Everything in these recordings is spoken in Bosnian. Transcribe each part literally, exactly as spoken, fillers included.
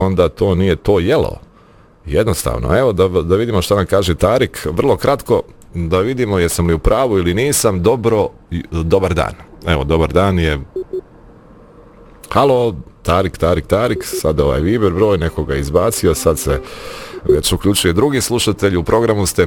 onda to nije to jelo. Jednostavno, evo da, da vidimo što nam kaže Tarik, vrlo kratko, da vidimo jesam li u pravu ili nisam. Dobro, dobar dan. Evo, dobar dan je... Halo, Tarik, Tarik, Tarik, sad ovaj Viber broj nekoga izbacio, sad se već uključuje drugi slušatelj, u programu ste.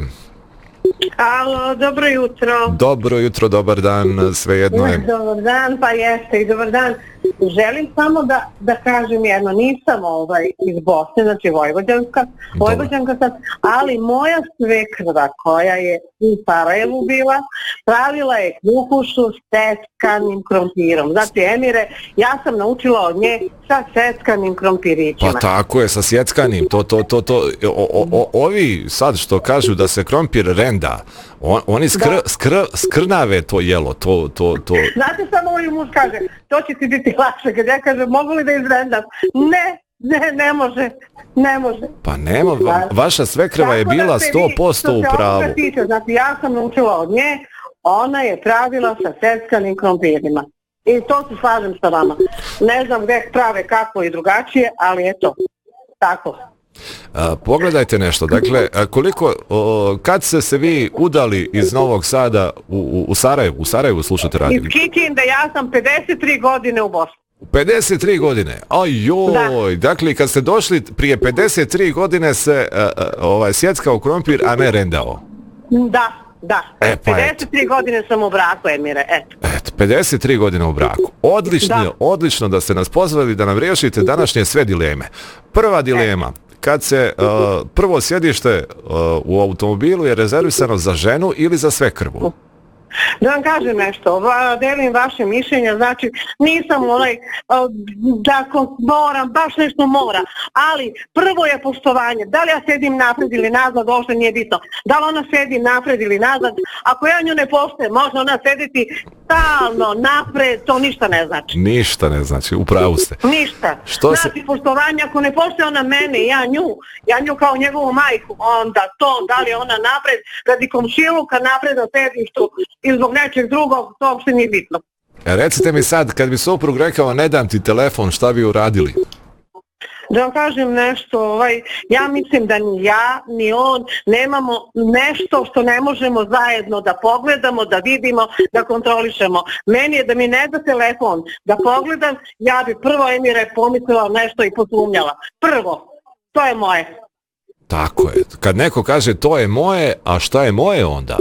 Alo, dobro jutro. Dobro jutro, dobar dan, svejedno je. Dobar dan, pa jeste i dobar dan. Želim samo da, da kažem jedno, nisam ovaj iz Bosne, znači Vojvođanska, Vojvođanka sam, ali moja svekrva koja je u Sarajevu bila, pravila je kruhušu s seckanim krompirom. Znači, Emire, ja sam naučila od nje sa seckanim krompirićima. Pa tako je, sa sjeckanim, to, to, to, to, o, o, ovi sad što kažu da se krompir renda, on, oni skr, skr, skrnave to jelo, to, to, to... Znate samo ovaj muž kaže, to će ti biti lakše, kad ja kažem, mogu li da izrendam? Ne, ne, ne može, ne može. Pa nema, va, vaša svekrva je bila sto posto u pravu. Znači, ja sam naučila od nje, ona je pravila sa seckanim krompirima. I to se slažem sa vama. Ne znam gdje prave kako i drugačije, ali eto, tako. A, pogledajte nešto, dakle, a koliko, o, kad ste se vi udali iz Novog Sada u, u, u Sarajevu, u Sarajevu slušate radio? Iz Kikinde, ja sam pedeset tri godine u Bosni. pedeset tri godine, ajoj, da. Dakle, kad ste došli prije pedeset tri godine se a, a, ovaj, sjeckao krompir, a ne rendao. Da, da, e, pa pedeset tri eto. Godine sam u braku, Emire, eto. Eto, pedeset tri godine u braku. Odlično, da. Odlično da ste nas pozvali da nam riješite današnje sve dileme. Prva dilema. E. Kad se uh, prvo sjedište uh, u automobilu je rezervisano za ženu ili za svekrvu? Da vam kažem nešto, va, delim vaše mišljenja, znači nisam onaj, da moram, baš nešto mora, ali prvo je poštovanje, da li ja sedim napred ili nazad, uopšte nije bitno, da li ona sedi napred ili nazad, ako ja nju ne poštujem, može ona sediti stalno napred, to ništa ne znači. Ništa ne znači, upravo ste. Ništa, što znači se... poštovanje, ako ne poštuje ona mene i ja nju, ja nju kao njegovu majku, onda to, da li je ona napred, radi komšiluka napred na sedištu, i zbog nečeg drugog, to uopšte nije bitno. E, recite mi sad, kad bi suprug rekao ne dam ti telefon, šta bi uradili? Da vam kažem nešto, ovaj, ja mislim da ni ja, ni on nemamo nešto što ne možemo zajedno da pogledamo, da vidimo, da kontrolišemo. Meni je da mi ne da telefon, da pogledam, ja bi prvo, Emire, pomislila nešto i posumnjala. Prvo, to je moje. Tako je, kad neko kaže to je moje, a šta je moje onda?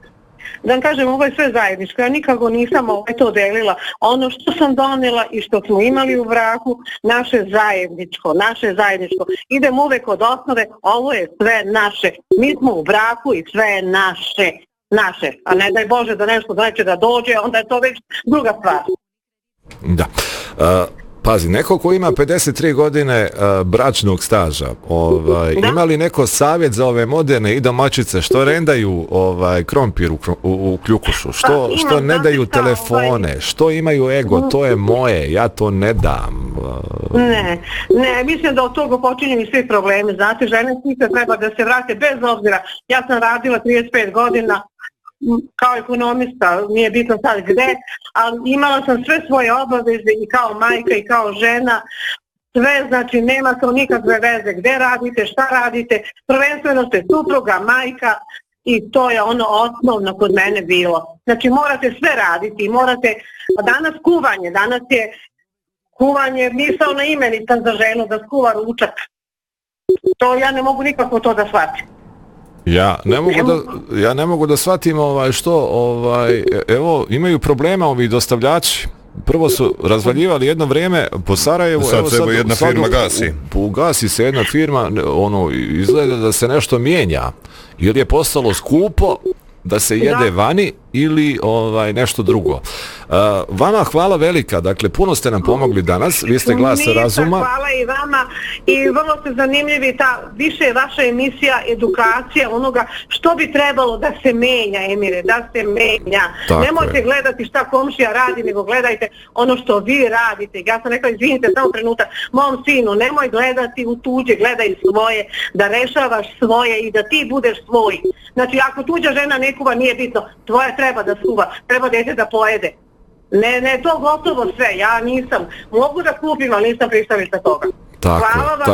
Da vam kažem, ovo je sve zajedničko, ja nikako nisam ovaj to delila. Ono što sam donela i što smo imali u braku, naše zajedničko, naše zajedničko. Idem uvek od osnove, ovo je sve naše. Mi smo u braku i sve je naše, naše. A ne daj Bože da nešto do nečega dođe, onda je to već druga stvar. Da. Uh... Pazi, neko ko ima pedeset tri godine uh, bračnog staža, ovaj, ima li neko savjet za ove moderne i domaćice što rendaju ovaj, krompir u, u, u kljukušu, što, pa, što ne daju telefone, ovaj... što imaju ego, to je moje, ja to ne dam. Uh... Ne, ne, mislim da od toga počinju i svi problemi, znate, žene svi treba da se vrate bez obzira, ja sam radila trideset pet godina, kao ekonomista, nije bitno sad gde, ali imala sam sve svoje obaveze i kao majka i kao žena, sve, znači nema to nikakve veze gde radite, šta radite, prvenstveno ste supruga, majka i to je ono osnovno kod mene bilo. Znači morate sve raditi, morate, danas kuvanje, danas je kuvanje misaona imenica za ženu da skuva ručak. To ja ne mogu nikako to da shvatim. Ja ne mogu da ja ne mogu da shvatim ovaj što ovaj evo imaju problema ovi dostavljači. Prvo su razvaljivali jedno vrijeme po Sarajevu, sad evo sad jedna sad, firma gasi. Ugasi se jedna firma, ono izgleda da se nešto mijenja. Ili je postalo skupo da se jede da. Vani ili ovaj nešto drugo. Uh, vama hvala velika, dakle puno ste nam pomogli danas, vi ste glas Nisa, razuma. Hvala i vama i vrlo ste zanimljivi, ta više je vaša emisija, edukacija onoga što bi trebalo da se menja, Emire, da se menja. Tako nemojte je. Gledati šta komšija radi, nego gledajte ono što vi radite. Ja sam rekla, izvinite, samo trenutak, mom sinu, nemoj gledati u tuđe, gledaj svoje, da rešavaš svoje i da ti budeš svoj. Znači, ako tuđa žena ne kuva, nije bitno, tvoja treba da skuva, treba dete da pojede. Ne, ne, to gotovo sve, ja nisam, mogu da kupim, ali nisam pristalica toga. Tako, hvala vam